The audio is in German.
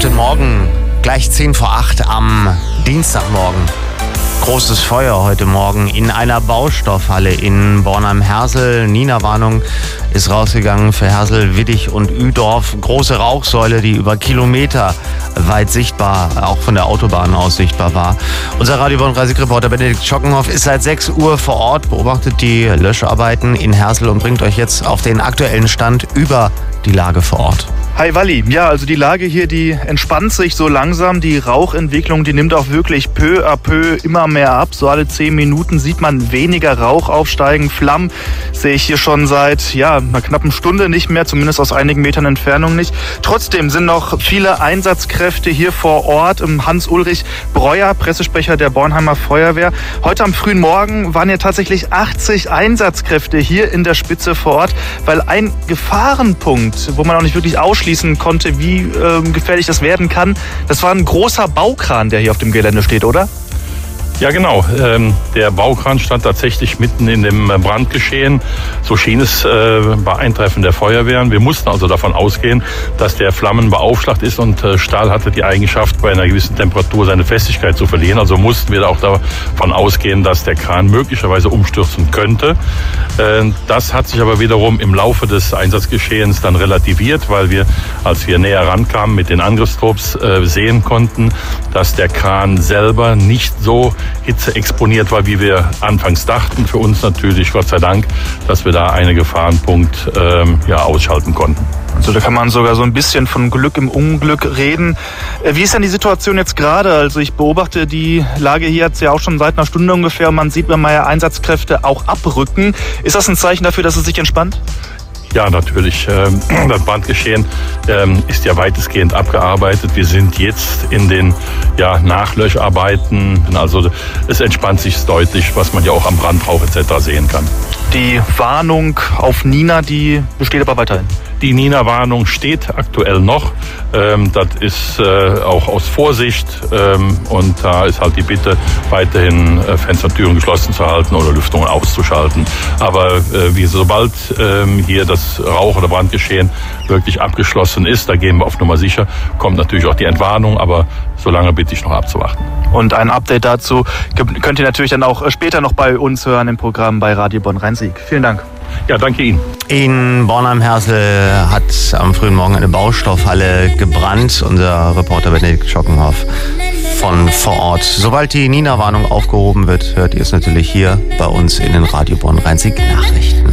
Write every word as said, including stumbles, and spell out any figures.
Guten Morgen, gleich zehn vor acht am Dienstagmorgen. Großes Feuer heute Morgen in einer Baustoffhalle in Bornheim-Hersel. Nina-Warnung ist rausgegangen für Hersel, Wittich und Üdorf. Große Rauchsäule, die über Kilometer weit sichtbar, auch von der Autobahn aus sichtbar war. Unser Radio Bonn Reporter Benedikt Schockenhoff ist seit sechs Uhr vor Ort, beobachtet die Löscharbeiten in Hersel und bringt euch jetzt auf den aktuellen Stand über die Lage vor Ort. Hi Walli, ja, also die Lage hier, die entspannt sich so langsam. Die Rauchentwicklung, die nimmt auch wirklich peu à peu immer mehr ab. So alle zehn Minuten sieht man weniger Rauch aufsteigen. Flammen sehe ich hier schon seit ja, einer knappen Stunde nicht mehr, zumindest aus einigen Metern Entfernung nicht. Trotzdem sind noch viele Einsatzkräfte hier vor Ort. Hans-Ulrich Breuer, Pressesprecher der Bornheimer Feuerwehr. Heute am frühen Morgen waren ja tatsächlich achtzig Einsatzkräfte hier in der Spitze vor Ort, weil ein Gefahrenpunkt, wo man auch nicht wirklich ausschließen konnte, wie äh, gefährlich das werden kann. Das war ein großer Baukran, der hier auf dem Gelände steht, oder? Ja, genau. Ähm, der Baukran stand tatsächlich mitten in dem Brandgeschehen. So schien es äh, bei Eintreffen der Feuerwehren. Wir mussten also davon ausgehen, dass der flammenbeaufschlagt ist und äh, Stahl hatte die Eigenschaft, bei einer gewissen Temperatur seine Festigkeit zu verlieren. Also mussten wir auch davon ausgehen, dass der Kran möglicherweise umstürzen könnte. Äh, das hat sich aber wiederum im Laufe des Einsatzgeschehens dann relativiert, weil wir, als wir näher rankamen mit den Angriffstrupps, äh, sehen konnten, dass der Kran selber nicht so Hitze exponiert war, wie wir anfangs dachten. Für uns natürlich, Gott sei Dank, dass wir da einen Gefahrenpunkt ähm, ja, ausschalten konnten. Also da kann man sogar so ein bisschen von Glück im Unglück reden. Wie ist denn die Situation jetzt gerade? Also ich beobachte die Lage hier jetzt ja auch schon seit einer Stunde ungefähr und man sieht, wenn mal ja Einsatzkräfte auch abrücken. Ist das ein Zeichen dafür, dass es sich entspannt? Ja, natürlich. Das Brandgeschehen ist ja weitestgehend abgearbeitet. Wir sind jetzt in den ja, Nachlöscharbeiten. Also es entspannt sich deutlich, was man ja auch am Brandrauch et cetera sehen kann. Die Warnung auf Nina, die besteht aber weiterhin. Die Nina-Warnung steht aktuell noch. Ähm, das ist äh, auch aus Vorsicht. Ähm, und da ist halt die Bitte, weiterhin äh, Fenster und Türen geschlossen zu halten oder Lüftungen auszuschalten. Aber äh, wie sobald ähm, hier das Rauch- oder Brandgeschehen wirklich abgeschlossen ist, da gehen wir auf Nummer sicher, kommt natürlich auch die Entwarnung. Aber solange bitte ich noch abzuwarten. Und ein Update dazu könnt ihr natürlich dann auch später noch bei uns hören im Programm bei Radio Bonn Rhein-Sieg. Vielen Dank. Ja, danke Ihnen. In Bornheim-Hersel hat am frühen Morgen eine Baustoffhalle gebrannt. Unser Reporter Benedikt Schockenhoff von vor Ort. Sobald die Nina-Warnung aufgehoben wird, hört ihr es natürlich hier bei uns in den Radio Bonn Rhein-Sieg Nachrichten.